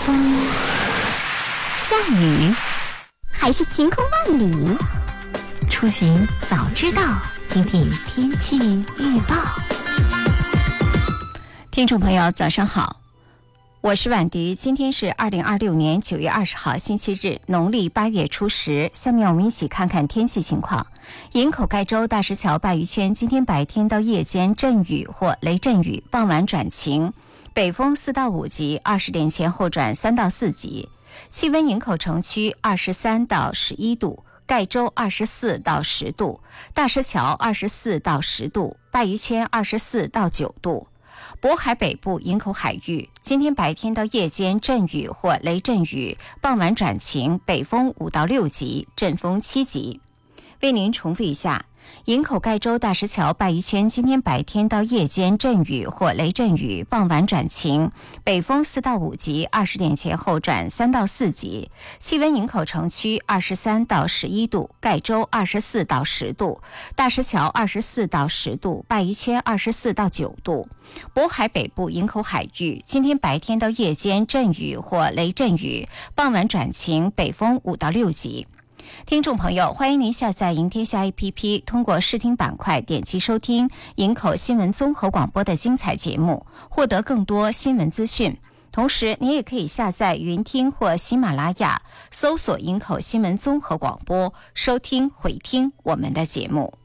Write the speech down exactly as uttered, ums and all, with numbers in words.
风，下雨，还是晴空万里？出行早知道，听听天气预报。听众朋友早上好，我是婉迪，今天是二零二六年九月二十号星期日，农历八月初十。下面我们一起看看天气情况。营口盖州大石桥鲅鱼圈今天白天到夜间阵雨或雷阵雨，傍晚转晴，北风四到五级，二十点前后转三到四级。气温营口城区二十三到十一度，盖州二十四到十度，大石桥二十四到十度，鲅鱼圈二十四到九度。渤海北部营口海域今天白天到夜间阵雨或雷阵雨，傍晚转晴，北风五到六级，阵风七级。为您重复一下，营口盖州大石桥鲅鱼圈今天白天到夜间阵雨或雷阵雨，傍晚转晴，北风四到五级，二十点前后转三到四级。气温营口城区二十三到十一度，盖州二十四到十度，大石桥二十四到十度，鲅鱼圈二十四到九度。渤海北部营口海域今天白天到夜间阵雨或雷阵雨，傍晚转晴，北风五到六级。听众朋友，欢迎您下载赢天下 A P P， 通过视听板块点击收听营口新闻综合广播的精彩节目，获得更多新闻资讯。同时您也可以下载云听或喜马拉雅，搜索营口新闻综合广播，收听回听我们的节目。